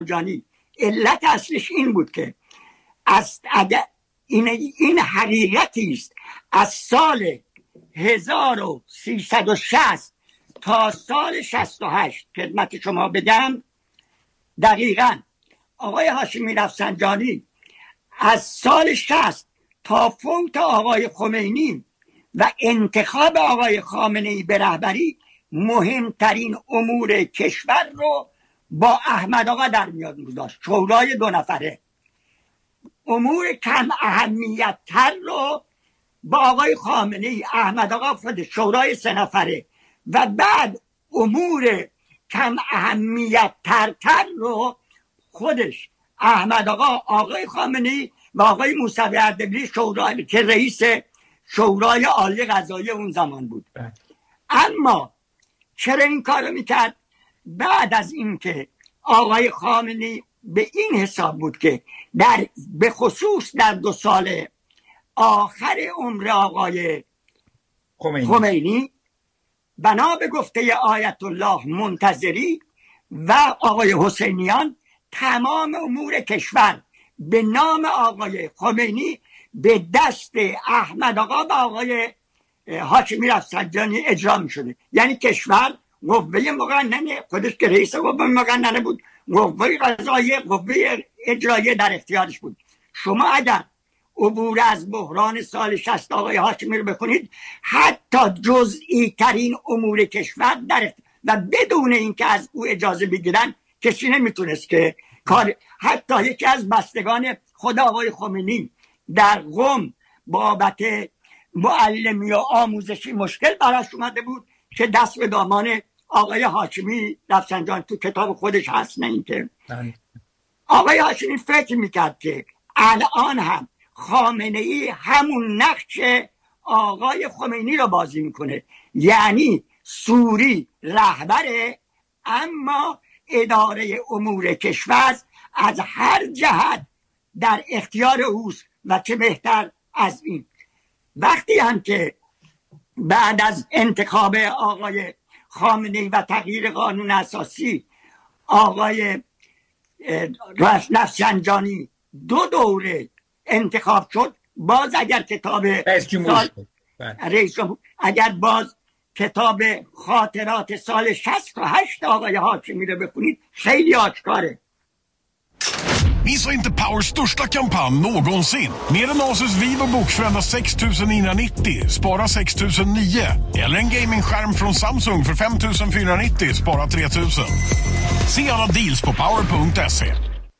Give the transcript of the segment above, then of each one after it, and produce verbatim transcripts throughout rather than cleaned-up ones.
رفسنجانی علت اصلش این بود که از این این حقیقتی است از سال هزار و سیصد و شصت تا سال شصت و هشت خدمت شما بگم دقیقاً آقای هاشمی رفسنجانی از سال شصت تا فوت آقای خمینی و انتخاب آقای خامنه‌ای به رهبری مهمترین امور کشور رو با احمد آقا در میاد می‌گذاشت. شورای دو نفره امور کم اهمیت تر رو با آقای خامنه‌ای، احمد آقا خود شورای سه نفره و بعد امور کم اهمیت تر تر رو خودش احمد آقا، آقای خامنه‌ای و آقای موسوی اردبیلی شورای که رئیس شورای عالی قضایی اون زمان بود. اما چرا این کارو میکرد؟ بعد از اینکه آقای خامنه‌ای به این حساب بود که در به خصوص در دو سال آخر عمر آقای خمینی, خمینی بنا به گفته آیت الله منتظری و آقای حسینیان تمام امور کشور به نام آقای خمینی به دست احمد آقا و آقای هاشمی رفسنجانی اجرا می شده. یعنی کشور قوه مقننه، خودش که رئیس قوه مقننه بود، قوه قضاییه، قوه اجراییه در اختیارش بود. شما اگر عبور از بحران سال شصت آقای هاشمی رو بخونید، حتی جزئی ترین امور کشور در و بدون اینکه از او اجازه بگیرن کسی نمیتونست که کار. حتی یکی از بستگان خود آقای خمینی در قم بابت معلمی و آموزشی مشکل براش اومده بود که دست به دامان آقای هاشمی رفسنجانی تو کتاب خودش هست. نه اینکه آقای هاشمی فکر میکرد که الان هم خامنه‌ای همون نقش آقای خمینی رو بازی میکنه، یعنی سوری رهبره اما اداره امور کشور از هر جهت در اختیار اوست. و چه بهتر از این وقتی هم که بعد از انتخاب آقای خامنه‌ای و تغییر قانون اساسی آقای رفسنجانی دو دوره انتخاب شد، باز اگر کتاب رئیس جمهور رئیس جمهور اگر باز کتاب خاطرات سال شصت و هشت آقای هاشمی رو بخونید خیلی آشکاره. Missa inte Powers största kampanj någonsin. Mer än Asus VivoBook för endast sex tusen niohundranittio, spara sex tusen nio. Eller en gamingskärm från Samsung för fem tusen fyrahundranittio, spara tre tusen. Se alla deals på power punkt se.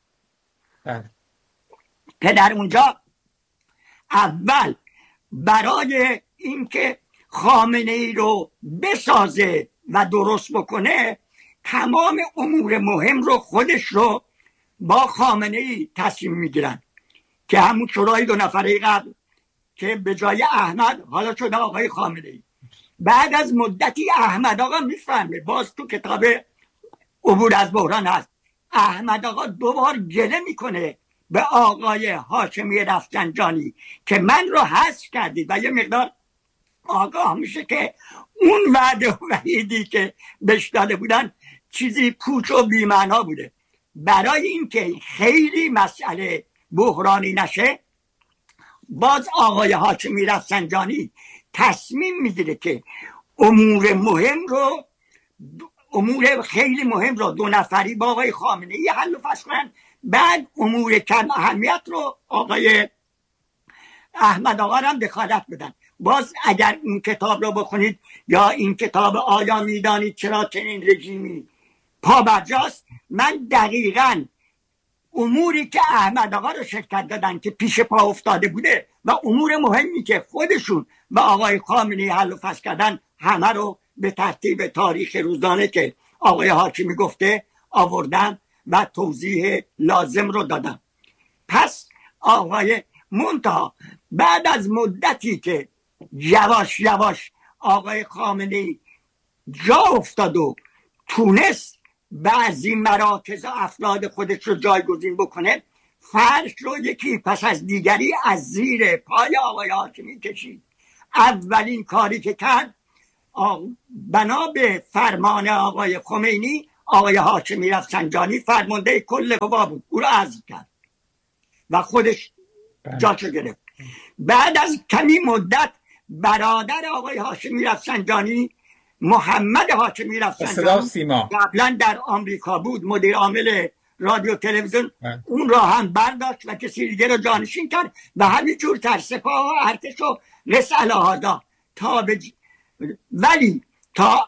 که در اونجا اول برای اینکه خامنه‌ای رو بسازه و درست بکنه تمام امور مهم رو خودش رو با خامنه‌ای تصمیم میگیرن که همون شورای دو نفره قبل که به جای احمد حالا شده آقای خامنه‌ای. بعد از مدتی احمد آقا میفهمه، باز تو کتاب عبور از بحران هست، احمد آقا دوبار گله میکنه به آقای هاشمی رفسنجانی که من رو حذف کردید و یه مقدار آگاه میشه که اون وعده و وعیدی که بهش داده بودن چیزی پوچ و بی‌معنا بوده. برای اینکه خیلی مسئله بحرانی نشه باز آقای هاشمی رفسنجانی تصمیم میگیره که امور مهم رو امور خیلی مهم رو دو نفری با آقای خامنه‌ای حل و فصل کنن، بعد امور کم اهمیت رو آقای احمد آقا هم دخالت بدن. باز اگر این کتاب رو بخونید یا این کتاب آیا میدانید چرا چنین رژیمی پا برجاست، من دقیقاً اموری که احمد آقا رو شرکت دادن که پیش پا افتاده بوده و امور مهمی که خودشون با آقای خامنه‌ای حل و فصل کردن همه رو به ترتیب تاریخ روزانه که آقای هاشمی گفته آوردم و توضیح لازم رو دادم. پس آقای منتها بعد از مدتی که یواش یواش آقای خامنه‌ای جا افتاد و تونست بعضی مراکز و افراد خودش رو جایگزین بکنه، فرش رو یکی پس از دیگری از زیر پای آقای هاشمی کشید. اولین کاری که کرد بنا به فرمان آقای خمینی آقای هاشمی رفسنجانی فرمانده کل قوا بود، او را عزل کرد و خودش جاشو گرفت. بعد از کمی مدت برادر آقای هاشمی رفسنجانی، محمد هاشمی رفسنجانی، قبلا در آمریکا بود، مدیر عامل رادیو تلویزیون، اون را هم برداشت و کسی دیگه رو جانشین کرد و همینجور در سپاه و ارتش و رساله ها داد تا بج... ولی تا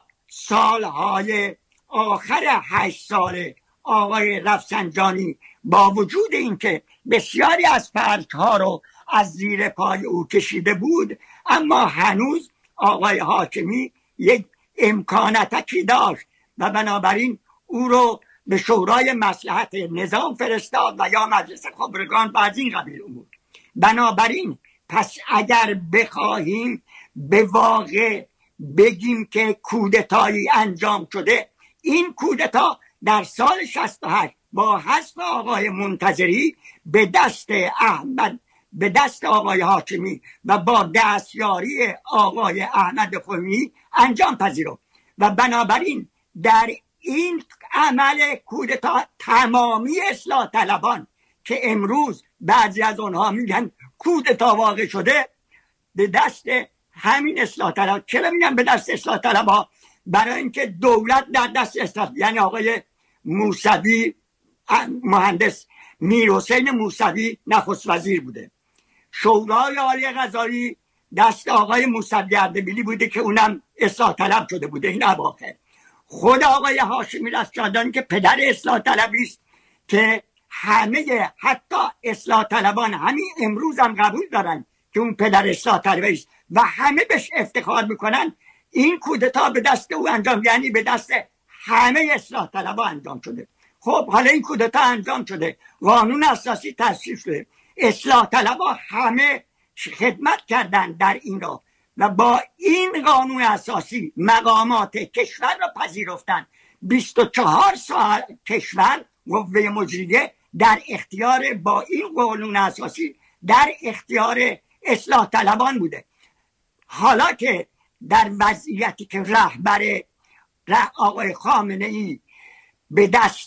سالهای آخر هشت ساله آقای رفسنجانی با وجود اینکه بسیاری از فرق ها رو از زیر پای او کشیده بود، اما هنوز آقای هاشمی یک امکاناتی داشت و بنابراین او رو به شورای مصلحت نظام فرستاد و یا مجلس خبرگان و از این قبیل امور. بنابراین پس اگر بخواهیم به واقع بگیم که کودتایی انجام شده، این کودتا در سال شصت و هشت با حذف آقای منتظری به دست احمد به دست آقای هاشمی و با دستیاری آقای احمد خمینی انجام پذیرفت و بنابراین در این عمل کودتا تمامی اصلاح طلبان که امروز بعضی از اونها میگن کودتا واقع شده به دست همین اصلاح طلب. چرا میگن به دست اصلاح طلبها؟ برای اینکه دولت در دست اصلاح، یعنی آقای موسوی، مهندس میرحسین موسوی نخست وزیر بوده، شورای عالی قضایی دست آقای موسوی اردبیلی بوده که اونم اصلاح طلب شده بوده این اواخر. خود آقای هاشمی رفسنجانی که پدر اصلاح طلبی است که همه حتی اصلاح طلبان همین امروز هم قبول دارن که اون پدر اصلاح طلبی است و همه بهش افتخار میکنن، این کودتا به دست او انجام، یعنی به دست همه اصلاح طلبا انجام شده. خب حالا این کودتا انجام شده، قانون اساسی تصویب شده، اصلاح طلبا همه خدمت کردن در این راه و با این قانون اساسی مقامات کشور را پذیرفتن. بیست و چهار سال کشور قوه مجریه در اختیار با این قانون اساسی در اختیار اصلاح طلبان بوده. حالا که در وضعیتی که رهبر ره آقای خامنه ای به دست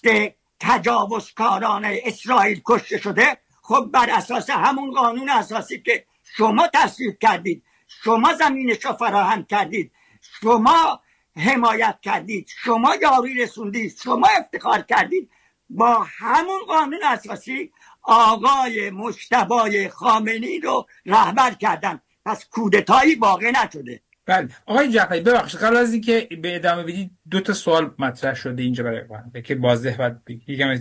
تجاوزکاران اسرائیل کشته شده، خب بر اساس همون قانون اساسی که شما تصویب کردید، شما زمینش رو فراهم کردید، شما حمایت کردید، شما یاری رسوندید، شما افتخار کردید، با همون قانون اساسی آقای مجتبی خامنه‌ای رو رهبر کردن. پس کودتایی واقع نشده. بله آقای جعفری ببخشید، قبل از اینکه به ادامه بدید دو تا سوال مطرح شده اینجا برای من که واضح و یکم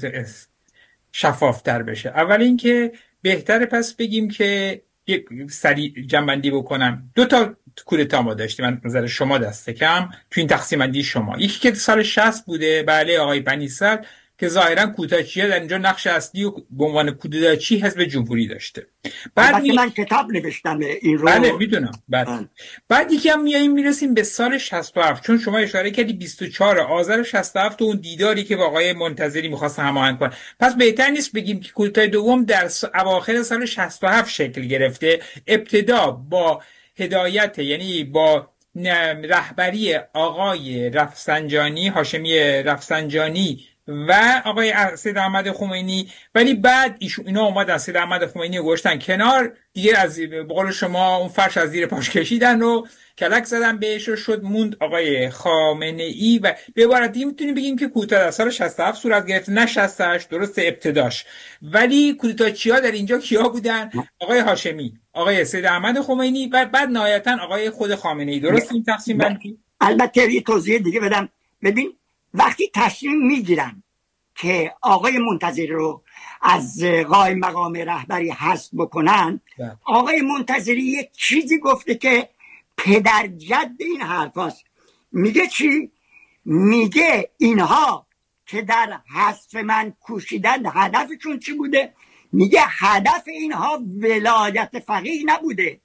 شفافتر بشه. اول اینکه بهتره پس بگیم که یک سریع جنبندی بکنم، دو تا کودتا ما داشتیم من نظر شما دسته کم تو این تقسیم بندی شما. یکی که سال شصت بوده، بله آقای بنی‌صدر، که ظاهرا کودتاچی‌ها در اینجا نقش اصلی و به عنوان کودتاچی حزب جمهوری داشته. بعد می... من کتاب نوشتم این رو. بله میدونم. بعد بعد یکی هم میایم میرسیم به سال شصت و هفت، چون شما اشاره کردی بیست و چهار آذر شصت و هفت اون دیداری که با آقای منتظری می‌خواست هماهنگ کنه. پس بهتر نیست بگیم که کودتای دوم در س... اواخر سال شصت و هفت شکل گرفته، ابتدا با هدایت یعنی با رهبری آقای رفسنجانی، هاشمی رفسنجانی و آقای سید احمد خمینی، ولی بعد اینا اومدن سید احمد خمینی رو گذاشتن کنار دیگه، از به قول شما اون فرش از زیر پاش کشیدن و کلک زدن بهش و شد موند آقای خامنه ای. و به عبارت دیگه میتونیم بگیم که کودتا در سال شصت و هفت صورت گرفت، نه شصت و هشت، درسته ابتداش، ولی کودتاچی‌ها در اینجا کیا بودن؟ آقای هاشمی، آقای سید احمد خمینی و بعد نهایتا آقای خود خامنه ای. درست این تقسیم بندی؟ البته یه توضیح دیگه بدم. ببین وقتی تصمیم میگیرن که آقای منتظری رو از قائم مقام رهبری حذف بکنن، ده. آقای منتظری یک چیزی گفته که پدر جد این حرف هست. میگه چی؟ میگه اینها که در حذف من کوشیدن هدفشون چی بوده؟ میگه هدف اینها ولایت فقیه نبوده،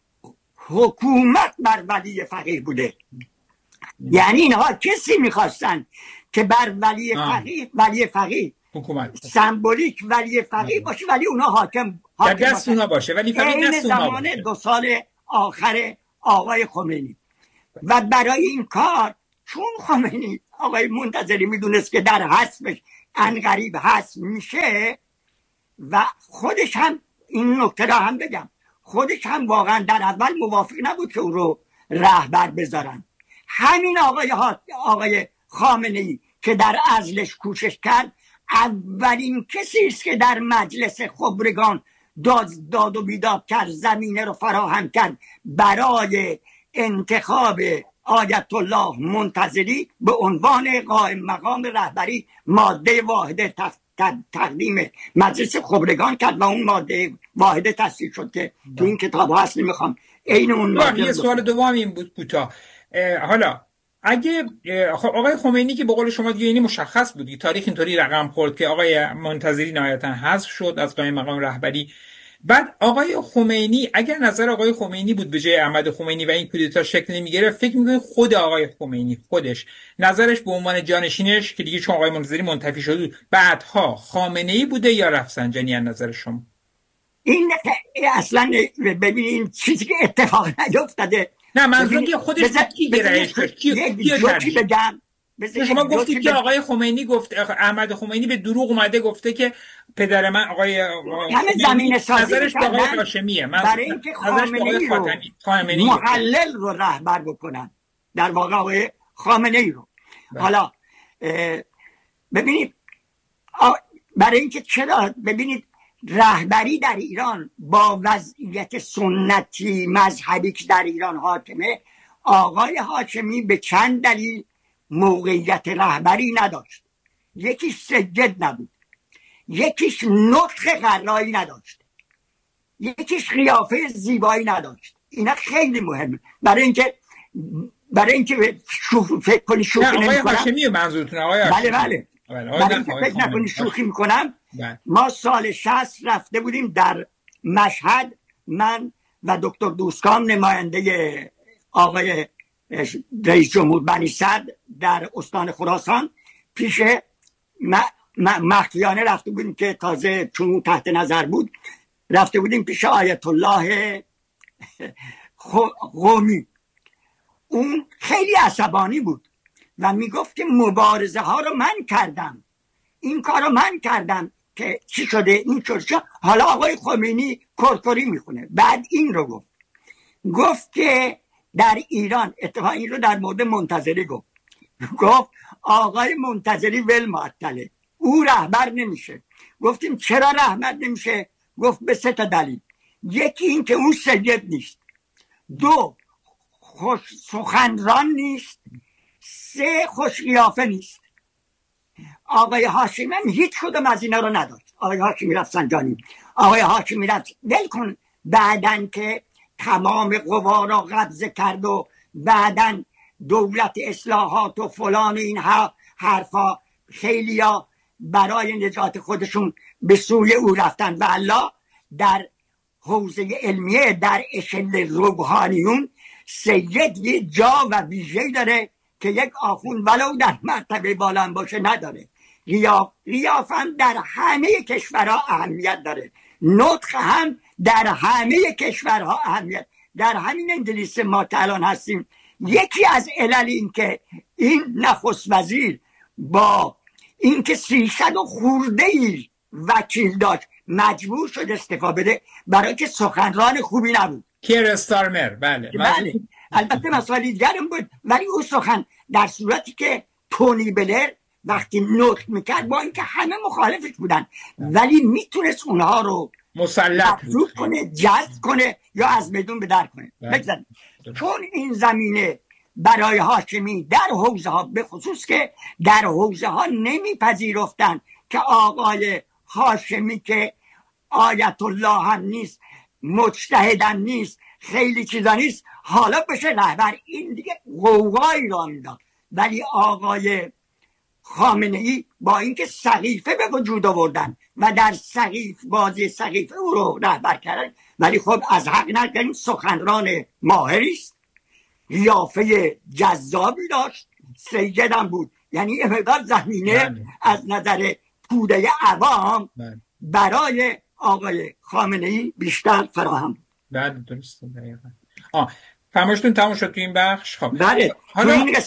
حکومت بر ولی فقیه بوده. یعنی اینها کسی میخواستن که بر ولی فقیه ولی فقیه حکومت سمبولیک ولی فقیه باشه، ولی اونا حاکم حاکم دست اونا باشه، ولی فقیه دست اونا زمان باشه. دو سال آخر آقای خمینی. و برای این کار چون خمینی آقای منتظری میدونست که در حذفش عنقریب حذف میشه و خودش هم این نکته را هم بگم، خودش هم واقعا در اول موافق نبود که او رو رهبر بذارن. همین آقای آقای خامنه ای که در عزلش کوشش کرد، اولین کسی است که در مجلس خبرگان داد, داد و بیداد کرد، زمینه رو فراهم کرد برای انتخاب آیت الله منتظری به عنوان قائم مقام رهبری. ماده واحده تقدیم مجلس خبرگان کرد و اون ماده واحده تصدیق شد که تو این کتاب ها هست، نمیخوام این اون. یه سوال دوم این بود کوتاه. حالا اگه خب آقای خمینی که به قول شما دیگه اینی مشخص بودی، تاریخ اینطوری رقم خورد که آقای منتظری نهایتا حذف شد از قائم مقام رهبری. بعد آقای خمینی، اگر نظر آقای خمینی بود به جای احمد خمینی و این کودتا شکل نمیگرفت، فکر میکنید خود آقای خمینی خودش نظرش به عنوان جانشینش که دیگه چون آقای منتظری منتفی شد بعدها خامنه‌ای بوده یا رفسنجانی؟ از نظر شما این اصلا ببینید چیزی که اتفاق نیفتاده. نه منظورم که خودش کی گرایش داشت، کی بگم. شما گفتید که آقای خمینی گفت، احمد خمینی به دروغ اومده گفته که پدر من آقای همه زمینه سازی نظرش به آقای هاشمیه، برای اینکه خامنه ای رو محلل رو رهبر بکنن، در واقع آقای خامنه ای رو. حالا ببینید برای اینکه چرا، ببینید رهبری در ایران با وضعیت سنتی مذهبی که در ایران حاکمه، آقای هاشمی به چند دلیل موقعیت رهبری نداشت. یکیش سجد نبود، یکیش نطق قرایی نداشت، یکیش قیافه زیبایی نداشت. اینا خیلی مهمه برای اینکه برای اینکه شوخی فکر کنی شوخی نمی‌کنم. آقای هاشمی منظورتون آقای هاشمی؟ بله بله. برای اینکه فکر نکنی شوخی میکنم. ما سال شصت رفته بودیم در مشهد، من و دکتر دوستکام نماینده آقای رئیس جمهور بنی صدر در استان خراسان، پیش مخفیانه رفته بودیم که تازه چون تحت نظر بود، رفته بودیم پیش آیت الله قمی. اون خیلی عصبانی بود و میگفت که مبارزه ها رو من کردم، این کار رو من کردم که چی شده این شده. حالا آقای خمینی کرکری میخونه. بعد این رو گفت گفت که در ایران، اتفاقا این رو در مورد منتظری گفت، گفت آقای منتظری ول معطله، او رهبر نمیشه. گفتیم چرا رهبر نمیشه؟ گفت به سه تا دلیل. یکی این که اون سید نیست، دو خوش سخنران نیست، سه خوش قیافه نیست. آقای هاشمی هیچ کدوم از اینا رو نداشت. آقای هاشمی رفسنجانی، آقای هاشمی رفت ول کن بعدن که تمام قوا را قبضه کرد و بعدن دولت اصلاحات و فلان این حرفا، خیلیا برای نجات خودشون به سوی او رفتن و الله در حوزه علمیه، در اشل روحانیون سید یه جا و ویژه‌ای داره که یک آخوند ولو در مرتبه بالا باشه نداره. ریاف ریاف هم در همه کشورها اهمیت داره، نطق هم در همه کشورها اهمیت. در همین انگلیس ما که الان هستیم، یکی از علل این که این نخست وزیر با اینکه سیصد و خورده ای وکیل داشت مجبور شد استعفا بده برای که سخنران خوبی نبود. کیر استارمر. بله بله البته مسئله دیگرم بود، ولی او سخن در صورتی که تونی بلر وقتی نطق میکرد با اینکه همه مخالفش بودن ولی میتونست اونها رو مسلط کنه، جذب کنه یا از میدون به در کنه. بگذاریم چون این زمینه برای هاشمی در حوزه ها، به خصوص که در حوزه ها نمیپذیرفتن که آقای هاشمی که آیت الله هم نیست، مجتهدم نیست، خیلی چیزا نیست، حالا بشه رهبر، این دیگه قوقایی را میداد. ولی آقای خامنه ای با اینکه سقیفه به وجود آوردن و در سقیف بازی سقیفه او رو رهبر کردن، ولی خب از حق نکنیم سخنران ماهری است، قیافه جذابی داشت، سیدم بود. یعنی یه مقدار زمینه بله. از نظر توده عوام بله. برای آقای خامنه ای بیشتر فراهم. بله درسته. آه فرمایشتون تموم شد تو این بخش. خب بله حالا این قسمت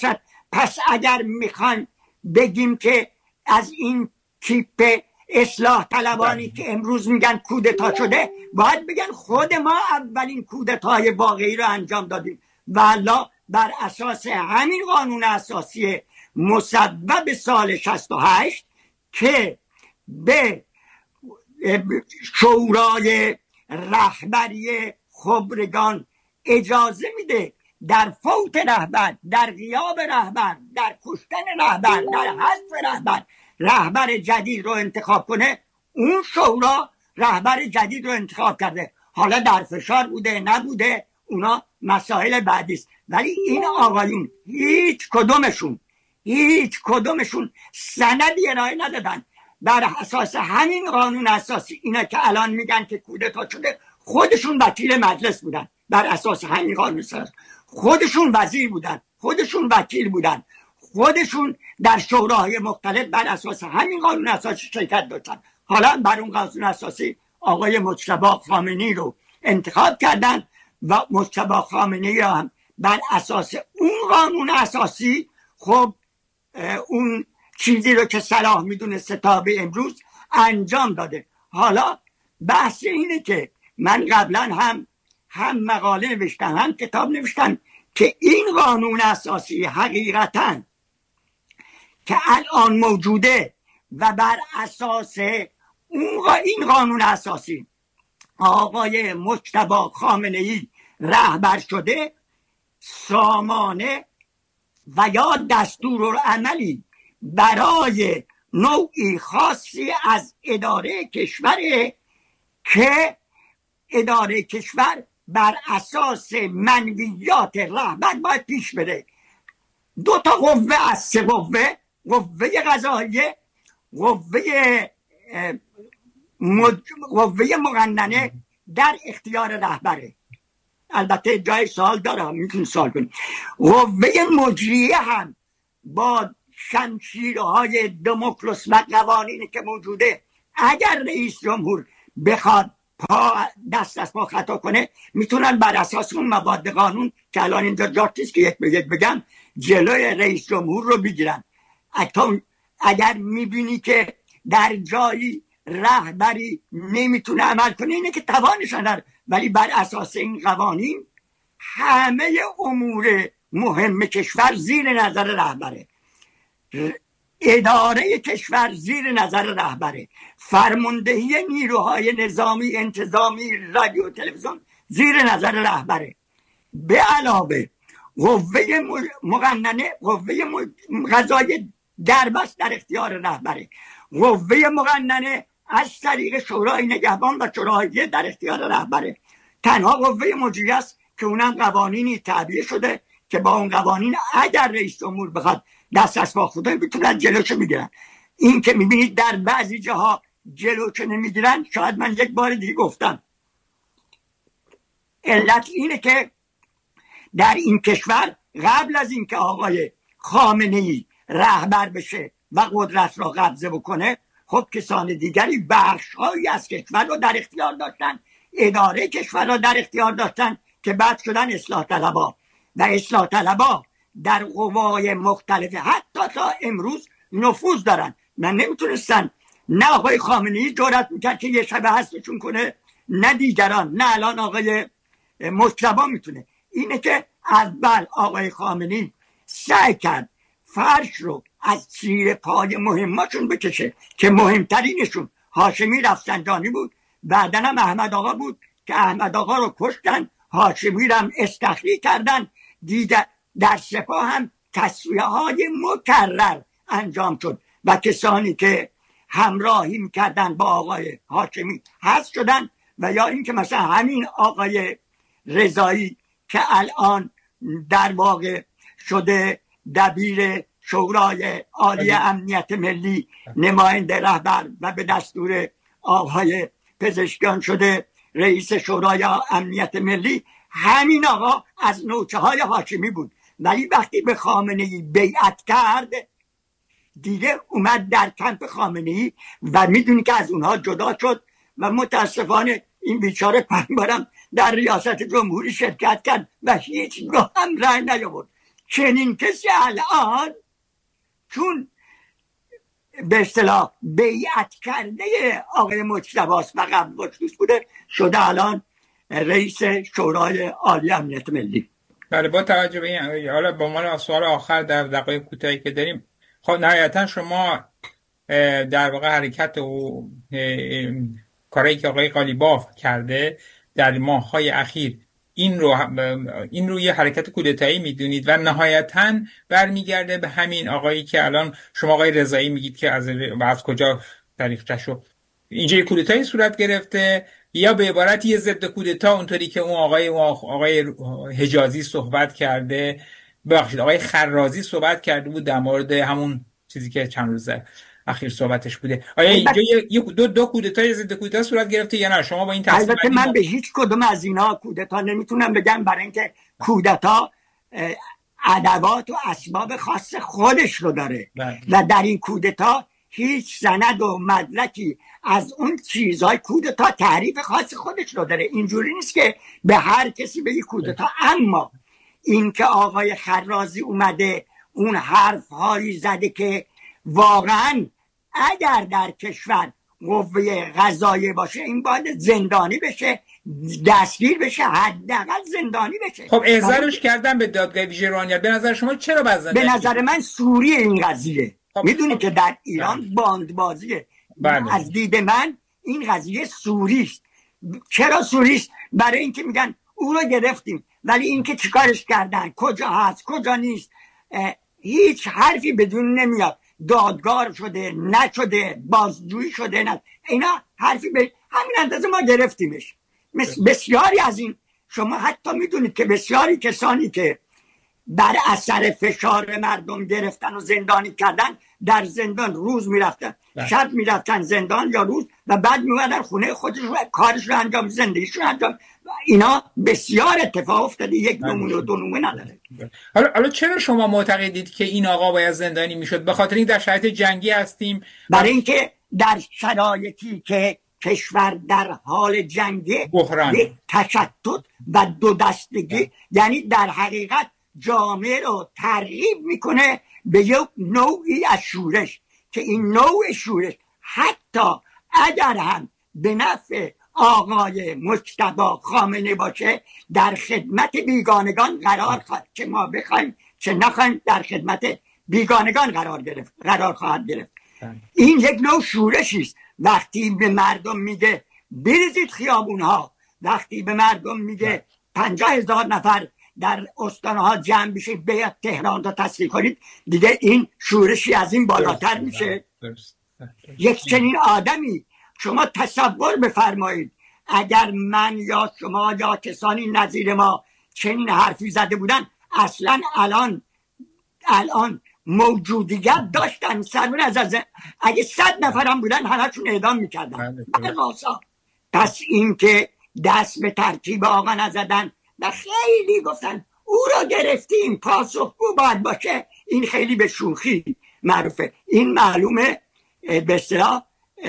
پس اگر میخوایم بگیم که از این تیپ اصلاح طلبانی که امروز میگن کودتا شده، باید بگن خود ما اولین کودتای واقعی رو انجام دادیم، والا بر اساس همین قانون اساسی مصوب سال شصت و هشت که به شورای رهبری خبرگان اجازه میده در فوت رهبر، در غیاب رهبر، در کشتن رهبر، در حذف رهبر، رهبر جدید رو انتخاب کنه. اون شورا رهبر جدید رو انتخاب کرده. حالا در فشار بوده نبوده اونا مسائل بعدی است، ولی این آقایون هیچ کدومشون هیچ کدومشون سندی ارائه ندادن. بر اساس همین قانون اساسی اینا که الان میگن که کودتا شده، خودشون وکیل مجلس بودن. بر اساس همین قانون اساسی خودشون وزیر بودن، خودشون وکیل بودن، خودشون در شوراهای مختلف بر اساس همین قانون اساسی شرکت داشتن. حالا بر اون قانون اساسی آقای مجتبی خامنه‌ای رو انتخاب کردن و مجتبی خامنه‌ای را هم بر اساس اون قانون اساسی خب اون چیزی رو که صلاح میدونسته تا به امروز انجام داده. حالا بحث اینه که من قبلا هم هم مقاله نوشتم هم کتاب نوشتم که این قانون اساسی حقیقتا که الان موجوده و بر اساس اون این قانون اساسی آقای مجتبی خامنه‌ای رهبر شده، سامانه و یا دستورالعملی برای نوعی خاصی از اداره کشور که اداره کشور بر اساس منویات رهبر باید پیش بره. دو تا قوه از سه قوه، قوه قضاییه، قوه قوه مقننه در اختیار رهبره. البته جای سوال داره، میتونی سوال کنی. قوه مجریه هم با شمشیرهای دموکلس و قوانینی که موجوده، اگر رئیس جمهور بخواد پا دست از پا خطا کنه، میتونن بر اساس اون مواد قانون که الان اینجا جاتیست که یک به یک بگم جلوی رئیس جمهور رو بگیرن. اگر میبینی که در جایی رهبری نمیتونه عمل کنه، اینه که توانش نداره، ولی بر اساس این قوانین همه امور مهم کشور زیر نظر رهبره، اداره کشور زیر نظر رهبره، فرماندهی نیروهای نظامی، انتظامی، رادیو، تلویزیون زیر نظر رهبره. به علاوه قوه مقننه، قوه قضاییه دربست در اختیار رهبره. قوه مقننه از طریق شورای نگهبان و شورای در اختیار رهبره. تنها قوه مجریه است که اونم قوانینی تعبیه شده که با اون قوانین اگر رئیس جمهور بخواد دست از پا خودش میتونن جلوشو میگیرن. این که میبینید در بعضی جاها جلوشو نمیگیرن، شاید من یک بار دیگه گفتم، علت اینه که در این کشور قبل از اینکه آقای خامنه‌ای رهبر بشه و قدرت را قبضه بکنه، خب کسان دیگری بخش‌هایی از کشور رو در اختیار داشتن، اداره کشور را در اختیار داشتن که بعد شدن اصلاح طلبها و اصلاح طلبها در قوای مختلف حتی تا امروز نفوذ دارن. من نمیتونستن، نه آقای خامنه‌ای جرأت میکرد که یه شبه حذفشون کنه، نه دیگران، نه الان آقای مجتبی میتونه. اینه که اول آقای خامنه‌ای سعی کرد فرش رو از زیر پای مهماشون بکشه که مهمترینشون هاشمی رفسنجانی بود، بعدن هم احمد آقا بود که احمد آقا رو کشتن، هاشمی رو هم استخری کردن. دیگر در سپاه هم تصفیه های مکرر انجام شد و کسانی که همراهی میکردن با آقای هاشمی حذف شدن، و یا اینکه مثلا همین آقای رضایی که الان در واقع شده دبیر شورای عالی امنیت ملی، نماینده رهبر و به دستور آقای پزشکیان شده رئیس شورای امنیت ملی، همین آقا از نوچه های هاشمی بود. ولی وقتی به خامنه‌ای بیعت کرد دیگه اومد در کمپ خامنه‌ای و میدونی که از اونها جدا شد و متاسفانه این بیچاره پنج بارم در ریاست جمهوری شرکت کرد و هیچ گاه هم رأی نیاورد. چنین کسی الان چون به اصطلاح بیعت کرده آقای مجتبی و قبل باشوش بوده شده الان رئیس شورای عالی امنیت ملی. بله، با توجه به این حالا به عنوان سوال آخر در دقایق کوتاهی که داریم، خب نهایتا شما در واقع حرکت و کاری که آقای قالیباف کرده در ماه‌های اخیر این رو این رو یه حرکت کودتایی میدونید و نهایتا برمیگرده به همین آقایی که الان شما آقای رضایی میگید که از از کجا تاریخچه‌شو اینجا کودتایی صورت گرفته، یا به عبارت یه ضد کودتا اونطوری که اون آقای اون آقای حجازی صحبت کرده، ببخشید آقای خرازی صحبت کرده بود در مورد همون چیزی که چند روز اخیر صحبتش بوده. آیا اینجا یه دو دو کودتای ضد کودتا صورت گرفته یا نه؟ شما با این تصمیم البته من به هیچ کدوم از اینا کودتا نمیتونم بگم، برای اینکه کودتا ادوات و اسباب خاص خودش رو داره بله. و در این کودتا هیچ سند و مدرکی از اون چیزهای کودتا تعریف خاص خودش رو داره. اینجوری نیست که به هر کسی بگی کودتا. اما این که آقای خرازی اومده اون حرف هایی زده که واقعا اگر در کشور قوه قضاییه باشه این باید زندانی بشه، دستگیر بشه، حداقل زندانی بشه. خب احضارش کردن به دادگاه ویژه روحانیت. به نظر شما چرا بزن؟ به نظر من سوری این قضیه. خب میدونی که در ایران بله. باندبازیه. بله. از دید من این قضیه سوری است. چرا سوری است؟ برای اینکه میگن او رو گرفتیم ولی اینکه چیکارش کردن، کجا هست، کجا نیست، هیچ حرفی بدون نمیاد. دادگاه شده نشده، بازجویی شده نه، اینا حرفی به همین اندازه ما گرفتیمش. بسیاری از این شما حتی میدونید که بسیاری کسانی که بر اثر فشار مردم گرفتن و زندانی کردن در زندان روز میرفتن شب میرفتن زندان یا روز و بعد میومدن خونه خودشون کارش رو انجام زندگیشون انجام. اینا بسیار اتفاق افتاده، یک نمونه و دو نمونه نداره. حالا حالا چرا شما معتقدید که این آقا باید زندانی میشد؟ به خاطر این در شرایط جنگی هستیم؟ برای اینکه در شرایطی که کشور در حال جنگی، بحران، تشتت و دو دستگی، یعنی در حقیقت جامعه رو ترغیب میکنه به یک نوعی از شورش که این نوع شورش حتی اگر هم به نفع آقای مجتبی خامنه‌ای باشه در خدمت بیگانگان قرار خواهد، چه ما بخوایم چه نخوایم در خدمت بیگانگان قرار گرفت قرار خواهد گرفت. این یک نوع شورشی است. وقتی به مردم میگه بریزید خیابونها، وقتی به مردم میگه پنجاه هزار نفر در استانها جمع بشه به تهران تا تصفیه کنید، دیگه این شورشی از این بالاتر میشه. یک چنین آدمی شما تصور بفرمایید اگر من یا شما یا کسانی نظیر ما چنین حرفی زده بودن، اصلا الان الان موجودیت داشتن سرمون از از اگه صد نفرم بودن همه‌شون اعدام میکردن. پس این که دست به ترکیب آقا نزدن و خیلی گفتن او را گرفتیم پاسخگو باید باشه، این خیلی به شوخی معروفه. این معلومه به اصطلاح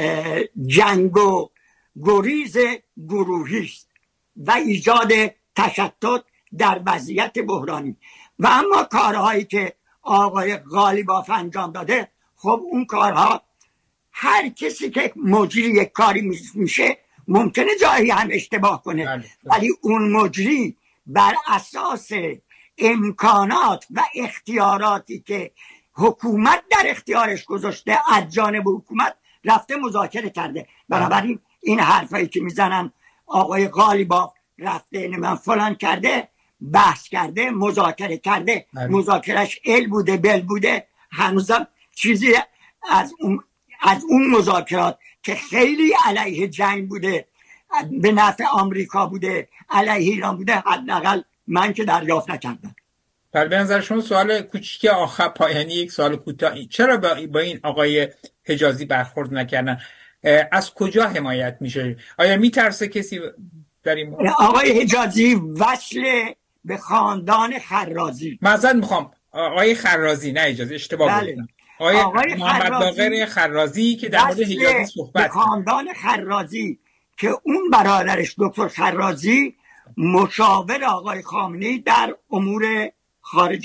جنگ و گریز گروهی است و ایجاد تشتت در وضعیت بحرانی. و اما کارهایی که آقای قالیباف انجام داده، خب اون کارها هر کسی که مجری یک کاری میشه ممکنه جایی هم اشتباه کنه، ولی اون مجری بر اساس امکانات و اختیاراتی که حکومت در اختیارش گذاشته از جانب حکومت رفته مذاکره کرده. بنابراین این حرفایی که میزنن آقای قالیباف رفته من فلان کرده، بحث کرده، مذاکره کرده، مذاکرش ال بوده بل بوده، هنوزم چیزی از اون از اون مذاکرات که خیلی علیه جنگ بوده، به نفع آمریکا بوده، علیه ایران بوده، حداقل من که دریافت نکردم. بله، به نظر شما سوال کوچیک آخر پایانی، یک سوال کوتاه، چرا با این آقای حجازی برخورد نکردن؟ از کجا حمایت میشه؟ آیا میترسه کسی در این مورد؟ آقای حجازی وصل به خاندان خرازی. معذرت میخوام، آقای خرازی، نه اجازه اشتباه بله. گفتم. آقای, آقای محمد باقر خرازی که در مورد حجازی صحبت به خاندان خرازی که اون برادرش دکتر خرازی مشاور آقای خامنه‌ای در امور خارجی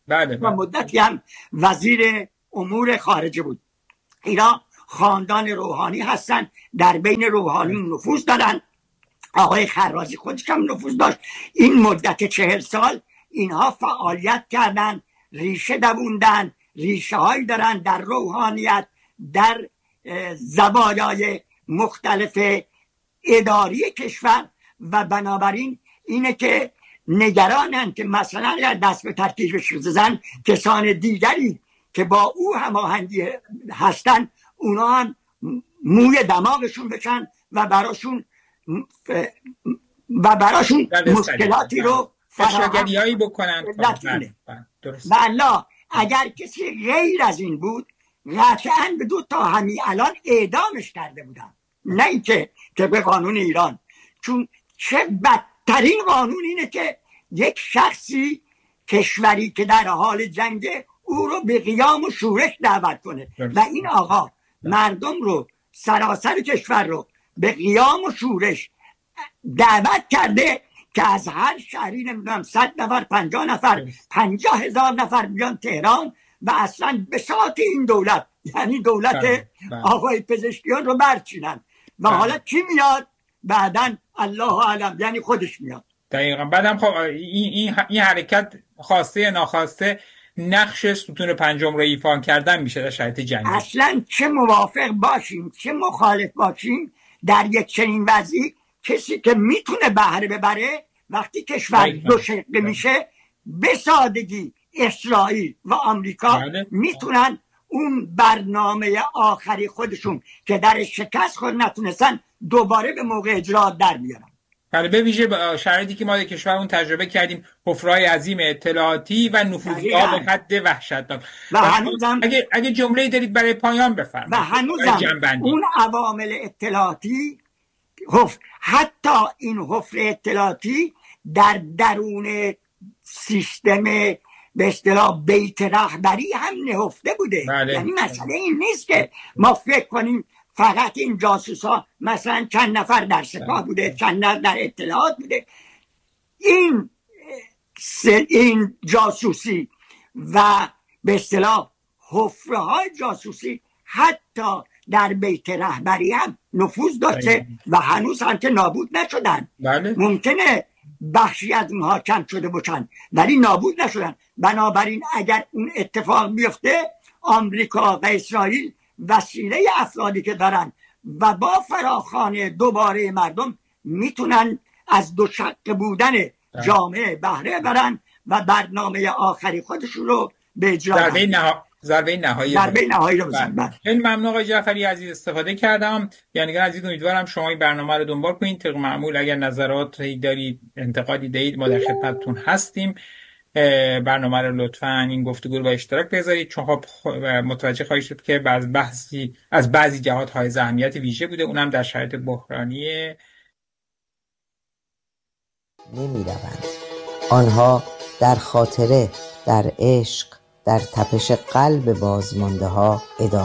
بله و مدتی هم وزیر امور خارجه بود. اینا خاندان روحانی هستن، در بین روحانی نفوذ دارن. آقای خرازی خودش هم نفوذ داشت. این مدت چهل سال اینها فعالیت کردن، ریشه دووندن، ریشه هایی دارن در روحانیت، در زوایای مختلف اداری کشور و بنابراین اینه که نگرانن که مثلا اگر دست به ترکیبش بزنن کسان دیگری که با او هماهنگی هستن اونا هم موی دماغشون بشن و براشون و براشون مشکلاتی رو فراگریایی بکنن. و الله اگر کسی غیر از این بود قطعاً به دو تا همین الان اعدامش کرده بودن، نه اینکه که به قانون ایران. چون چه بدترین قانون اینه که یک شخصی کشوری که در حال جنگه او رو به قیام و شورش دعوت کنه و این آقا مردم رو سراسر کشور رو به قیام و شورش دعوت کرده که از هر شهری نمیدونم صد نفر پنجاه نفر پنجاه هزار نفر بیان تهران و اصلا بساط این دولت یعنی دولت آقای پزشکیان رو برچینن و حالا کی میاد بعدن الله اعلم، یعنی خودش میاد. دقیقا. بعدم خب این, این, این حرکت خواسته یا ناخواسته نقش ستون پنجم رو ایفا کردن میشه در شرایط جنگی. اصلا چه موافق باشیم چه مخالف باشیم در یک چنین وضعی کسی که میتونه بهره ببره وقتی کشور دو شقه میشه به سادگی اسرائیل و آمریکا میتونن اون برنامه آخری خودشون که در شکست خود نتونستن دوباره به موقع اجرا در بیارن. بله، به ویژه شرایطی که ما در کشورمون تجربه کردیم، حفره‌های عظیم اطلاعاتی و نفوذها به حد وحشتناک. و هنوزم اگه اگه جمله‌ای دارید برای پایان بفرمایید. و هنوزم اون عوامل اطلاعاتی حفر، حتی این حفر اطلاعاتی در درون سیستم به اصطلاح بیت رهبری هم نهفته بوده. بله. یعنی مسئله این نیست که ما فکر کنیم فقط این جاسوسا مثلا چند نفر در سپاه بوده، چند نفر در اطلاعات بوده. این این جاسوسی و به اصطلاح حفره‌های جاسوسی حتی در بیت رهبری هم نفوذ داشته و هنوز هم که نابود نشدن. بله. ممکنه بخشی از اونها کم شده باشن ولی نابود نشدن. بنابراین اگر اون اتفاق بیفته آمریکا و اسرائیل وسیله افرادی که دارن و با فراخوان دوباره مردم میتونن از دو شق بودن جامعه بهره برن و برنامه آخری خودشون رو به اجرا ضربه نها... ضربه نهایی ضربه نهایی رو بزنن. خیلی ممنون آقای جعفری عزیز، استفاده کردم. یعنی عزیز امیدوارم شما این برنامه رو دنبال کنید. طبق معمول اگر نظراتی دارید، انتقادی دارید، ما در خدمتتون هستیم. برنامه رو لطفاً این گفتگو رو با اشتراک بذارید، چون خب متوجه خواهید شد که بعض بحثی از بعضی جهات های اهمیت ویژه بوده، اونم در شرایط بحرانی. نمی‌روند آنها در خاطره، در عشق، در تپش قلب بازمانده ها ادامه